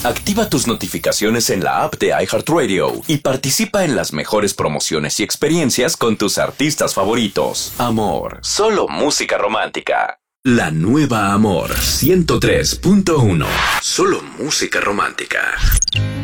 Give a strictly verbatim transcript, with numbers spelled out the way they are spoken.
Activa tus notificaciones en la app de iHeartRadio y participa en las mejores promociones y experiencias con tus artistas favoritos. Amor, solo música romántica. La nueva Amor ciento tres punto uno. Solo música romántica.